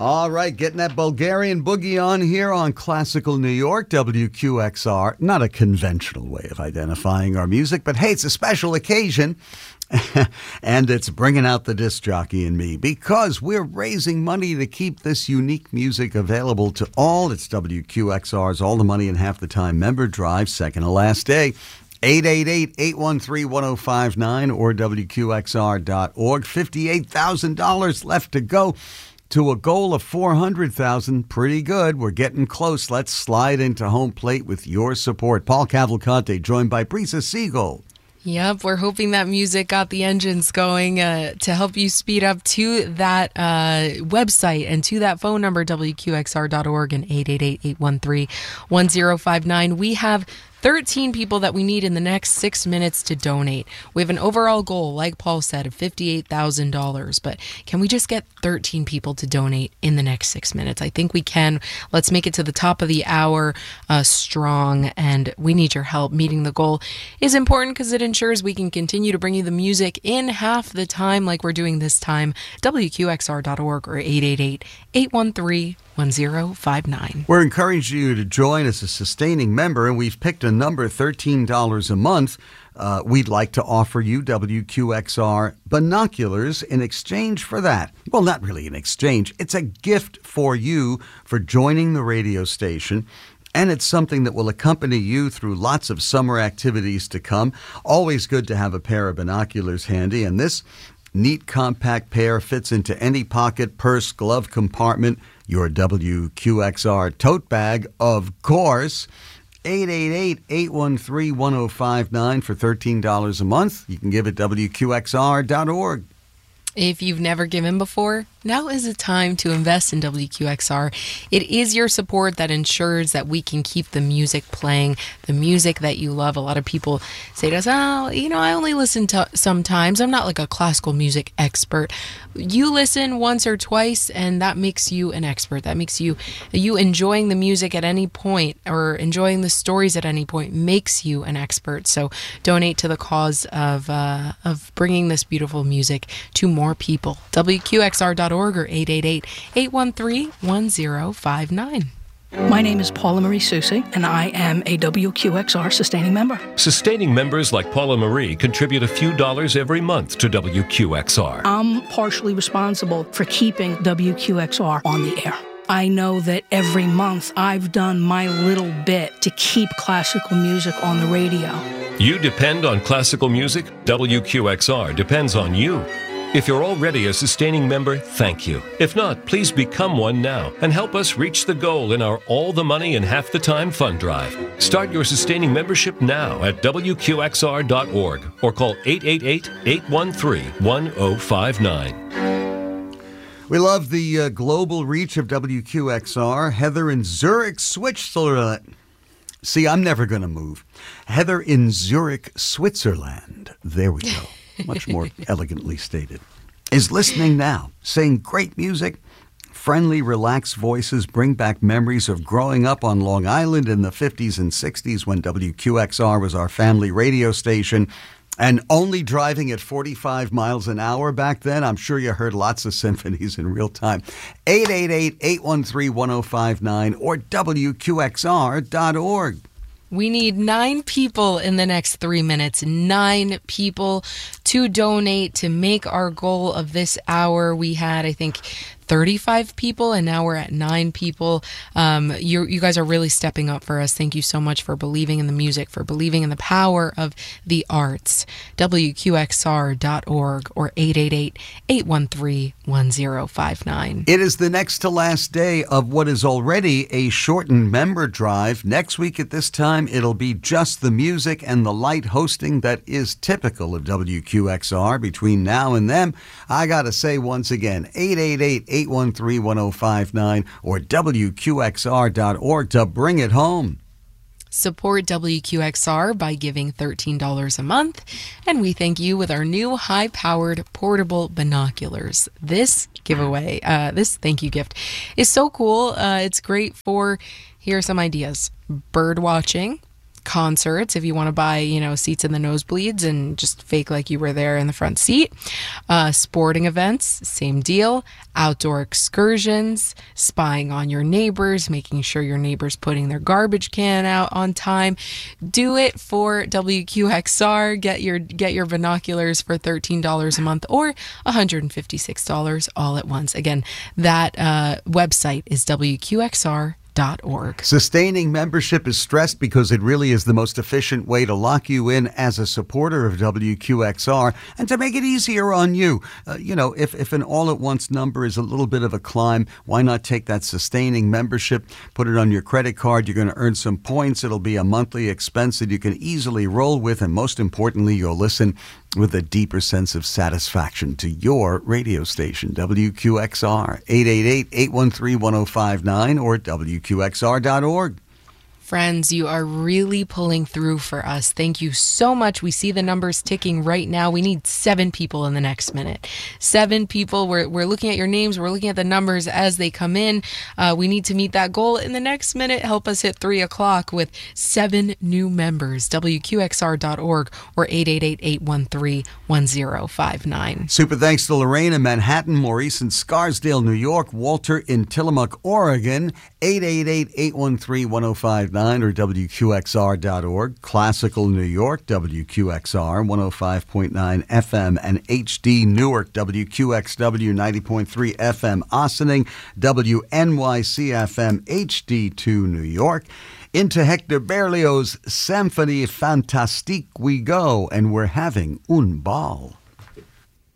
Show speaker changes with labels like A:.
A: All right, getting that Bulgarian boogie on here on Classical New York, WQXR. Not a conventional way of identifying our music, but hey, it's a special occasion. And it's bringing out the disc jockey in me because we're raising money to keep this unique music available to all. It's WQXR's All the Money in Half the Time member drive, second to last day. 888-813-1059 or WQXR.org. $58,000 left to go to a goal of $400,000. Pretty good. We're getting close. Let's slide into home plate with your support. Paul Cavalcante, joined by Brisa Siegel.
B: Yep, we're hoping that music got the engines going to help you speed up to that website and to that phone number, WQXR.org and 888-813-1059. We have 13 people that we need in the next 6 minutes to donate. We have an overall goal, like Paul said, of $58,000. But can we just get 13 people to donate in the next 6 minutes? I think we can. Let's make it to the top of the hour strong. And we need your help. Meeting the goal is important because it ensures we can continue to bring you the music in half the time like we're doing this time. WQXR.org or 888-813-1059.
A: We're encouraging you to join as a sustaining member, and we've picked a number, $13 a month. We'd like to offer you WQXR binoculars in exchange for that. Well, not really in exchange. It's a gift for you for joining the radio station. And it's something that will accompany you through lots of summer activities to come. Always good to have a pair of binoculars handy. And this neat compact pair fits into any pocket, purse, glove compartment, your WQXR tote bag, of course. 888-813-1059 for $13 a month. You can give at WQXR.org.
B: If you've never given before, now is the time to invest in WQXR. It is your support that ensures that we can keep the music playing, the music that you love. A lot of people say to us, I only listen to sometimes. I'm not like a classical music expert. You listen once or twice, and that makes you an expert. That makes you enjoying the music at any point or enjoying the stories at any point makes you an expert. So donate to the cause of bringing this beautiful music to more people. WQXR.org or 888-813-1059.
C: My name is Paula Marie Soucy, and I am a WQXR sustaining member.
D: Sustaining members like Paula Marie contribute a few dollars every month to WQXR.
C: I'm partially responsible for keeping WQXR on the air. I know that every month I've done my little bit to keep classical music on the radio.
D: You depend on classical music? WQXR depends on you. If you're already a sustaining member, thank you. If not, please become one now and help us reach the goal in our All the Money in Half the Time fund drive. Start your sustaining membership now at WQXR.org or call 888-813-1059.
A: We love the global reach of WQXR. Heather in Zurich, Switzerland. See, I'm never going to move. Heather in Zurich, Switzerland. There we go. Much more elegantly stated, is listening now, saying great music, friendly, relaxed voices bring back memories of growing up on Long Island in the 50s and 60s when WQXR was our family radio station, and only driving at 45 miles an hour back then. I'm sure you heard lots of symphonies in real time. 888-813-1059 or WQXR.org.
B: We need 9 people in the next 3 minutes. 9 people to donate to make our goal of this hour. We had, I think, 35 people, and now we're at 9 people. You guys are really stepping up for us. Thank you so much for believing in the music, for believing in the power of the arts. WQXR.org or 888-813-1059.
A: It is the next to last day of what is already a shortened member drive. Next week at this time, it'll be just the music and the light hosting that is typical of WQXR. Between now and then, I got to say once again, 888-813-1059 or WQXR.org to bring it home.
B: Support WQXR by giving $13 a month, and we thank you with our new high-powered portable binoculars. This giveaway, this thank you gift is so cool. It's great for, here are some ideas: bird watching, concerts, if you want to buy, seats in the nosebleeds and just fake like you were there in the front seat. Sporting events, same deal. Outdoor excursions, spying on your neighbors, making sure your neighbor's putting their garbage can out on time. Do it for WQXR. Get your binoculars for $13 a month or $156 all at once. Again, that website is WQXR.org.
A: Sustaining membership is stressed because it really is the most efficient way to lock you in as a supporter of WQXR and to make it easier on you. If an all-at-once number is a little bit of a climb, why not take that sustaining membership, put it on your credit card? You're going to earn some points. It'll be a monthly expense that you can easily roll with, and most importantly, you'll listen with a deeper sense of satisfaction to your radio station, WQXR, 888-813-1059 or WQXR.org.
B: Friends, you are really pulling through for us. Thank you so much. We see the numbers ticking right now. We need 7 people in the next minute. 7 people. We're looking at your names. We're looking at the numbers as they come in. We need to meet that goal in the next minute. Help us hit 3 o'clock with 7 new members. WQXR.org or 888-813-1059.
A: Super thanks to Lorraine in Manhattan, Maurice in Scarsdale, New York, Walter in Tillamook, Oregon, 888-813-1059 or WQXR.org. Classical New York, WQXR 105.9 FM and HD Newark, WQXW 90.3 FM Ossining, WNYC FM HD2 New York. Into Hector Berlioz' Symphonie Fantastique we go, and we're having un bal.